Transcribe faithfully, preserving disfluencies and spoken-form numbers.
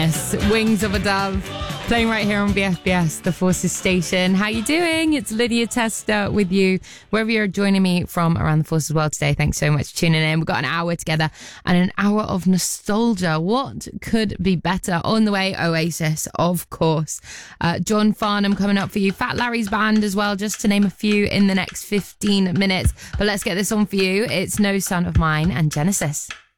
Yes, Wings of a Dove, playing right here on B F B S, the Forces station. How you doing? It's Lydia Tester with you, wherever you're joining me from around the Forces world today. Thanks so much for tuning in. We've got an hour together and an hour of nostalgia. What could be better? On the way, Oasis, of course. Uh, John Farnham coming up for you. Fat Larry's band as well, just to name a few in the next fifteen minutes. But let's get this on for you. It's No Son of Mine and Genesis.